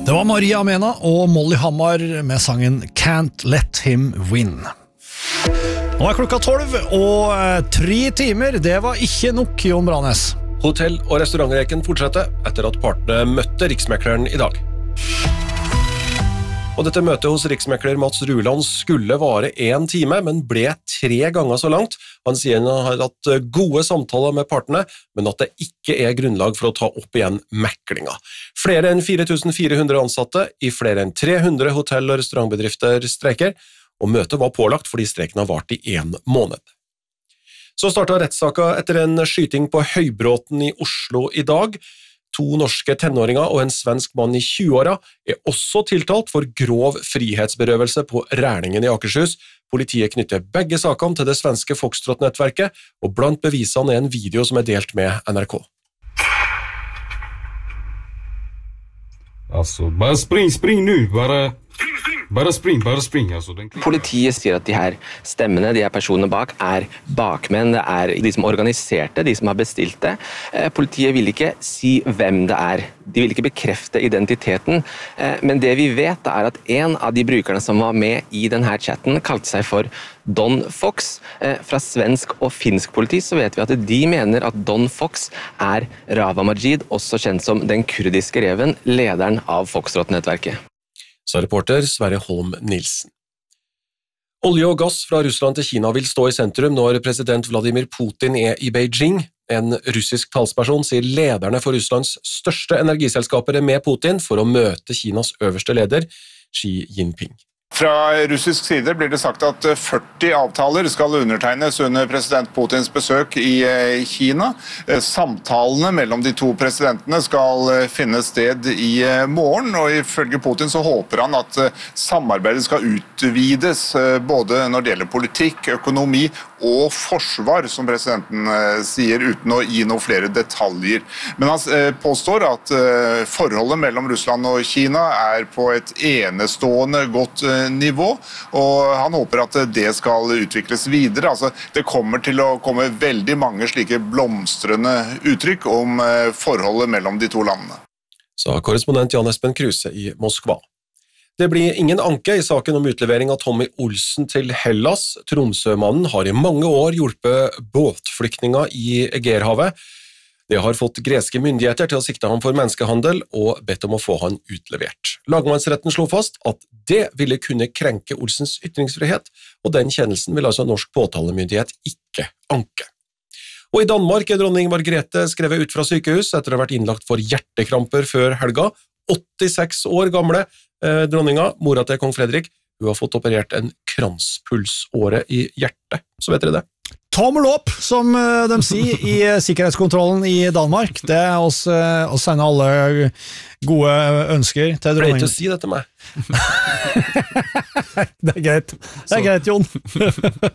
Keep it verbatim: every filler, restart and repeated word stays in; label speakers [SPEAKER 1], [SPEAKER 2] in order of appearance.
[SPEAKER 1] Det var Maria Mena og Molly Hammar med sangen Can't Let Him Win. Nå er klokka tolv, og tre timer, det var ikke nok, Jon Branes.
[SPEAKER 2] Hotell- og restaurantreken fortsetter etter at partene møtte riksmekleren i dag. Og dette møtet hos riksmekler Mats Ruland skulle vare en time, men ble tre ganger så langt. Han sier han har hatt gode samtaler med partene, men at det ikke er grunnlag for å ta opp igjen meklinga. Flere enn fire tusen fire hundre ansatte i flere enn tre hundre hotell- og restaurantbedrifter streiker, og møtet var pålagt fordi streiken har vart i en måned. Så startet rettssaka etter en skyting på Høybråten i Oslo i dag. To norske tenåringer og en svensk mann i tjue-åra er også tiltalt for grov frihetsberøvelse på Rælingen i Akershus. Politiet knytter begge sakene til det svenske Foxtrot-nettverket, og blant bevisene er en video som er delt med N R K.
[SPEAKER 3] Altså, bare spring, spring nu, bare... Bare spring, bare spring. Altså, den...
[SPEAKER 4] Politiet sier at de her stemmene, de her personene bak, er bakmenn, det er de som organiserte, de som har bestilt det. Politiet vil ikke si hvem det er. De vil ikke bekrefte identiteten. Men det vi vet er at en av de brukerne som var med i denne chatten kalte seg for Don Fox. Fra svensk og finsk politi så vet vi at de mener at Don Fox er Rawa Majid, også kjent som den kurdiske reven, lederen av Foxtrot-nettverket.
[SPEAKER 2] Sa reporter Sverre Holm Nilsen. Olje og gass fra Russland til Kina vil stå i sentrum når president Vladimir Putin er i Beijing. En russisk talsperson sier lederne for Russlands største energiselskaper er med Putin for å møte Kinas øverste leder, Xi Jinping.
[SPEAKER 5] Fra russisk side blir det sagt at førti avtaler skal undertegnes under president Putins besøk i Kina. Samtalene mellom de to presidentene skal finne sted i morgen, og ifølge Putin så håper han at samarbeidet skal utvides både når det gjelder politikk, økonomi og forsvar, som presidenten sier, uten å gi noen flere detaljer. Men han påstår at forholdet mellom Russland og Kina er på et enestående godt nivå, og han håper at det skal utvikles videre. Altså, det kommer til å komme veldig mange slike blomstrende uttrykk om forholdet mellom de to landene.
[SPEAKER 2] Sa korrespondent Jan Espen Kruse i Moskva. Det blir ingen anke i saken om utlevering av Tommy Olsen til Hellas. Tromsømannen har i mange år hjulpet båtflyktninger i Egeerhavet. Det har fått greske myndigheter til å sikte ham for menneskehandel og bedt om å få han utlevert. Lagmannsretten slo fast at det ville kunne krenke Olsens ytringsfrihet, og den kjennelsen vil altså norsk påtalemyndighet ikke anke. Og i Danmark er dronning Margrethe skrevet ut fra sykehus etter å ha vært innlagt for hjertekramper før helga. åttiseks år gamle eh, dronninga, mora til kong Fredrik, hun har fått operert en kranspulsåre i hjertet. Så vet dere det.
[SPEAKER 1] Tommel opp, som de sier i sikkerhetskontrollen i Danmark. Det er oss, oss sender alle gode ønsker til dronningen.
[SPEAKER 2] Pleier ikke å si det til meg.
[SPEAKER 1] Det er greit. Det er greit, Jon.